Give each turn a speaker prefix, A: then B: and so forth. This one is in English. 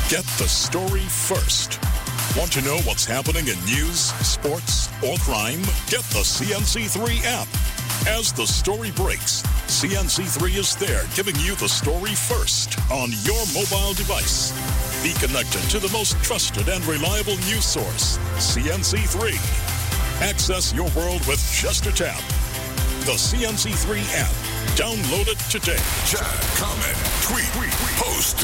A: Get the story first. Want to know what's happening in news, sports, or crime? Get the CNC3 app. As the story breaks, CNC3 is there giving you the story first on your mobile device. Be connected to the most trusted and reliable news source, CNC3. Access your world with just a tap. The CNC3 app. Download it today.
B: Chat, comment, tweet, post,